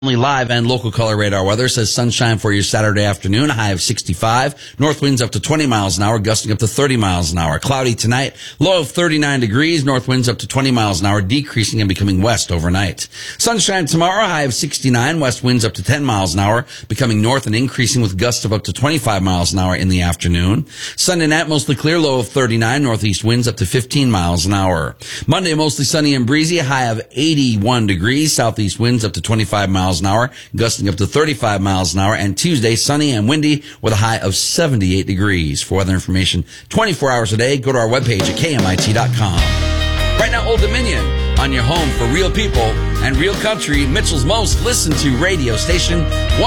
Only live and local color radar weather says sunshine for your Saturday afternoon, a high of 65. North winds up to 20 miles an hour, gusting up to 30 miles an hour. Cloudy tonight, low of 39 degrees. North winds up to 20 miles an hour, decreasing and becoming west overnight. Sunshine tomorrow, high of 69. West winds up to 10 miles an hour, becoming north and increasing with gusts of up to 25 miles an hour in the afternoon. Sunday night, mostly clear, low of 39. Northeast winds up to 15 miles an hour. Monday, mostly sunny and breezy, a high of 81 degrees. Southeast winds up to 25 miles an hour, gusting up to 35 miles an hour. And Tuesday, sunny and windy with a high of 78 degrees. For weather information 24 hours a day, go to our webpage at KMIT.com. Right now, Old Dominion on your home for real people and real country, Mitchell's most listened to radio station.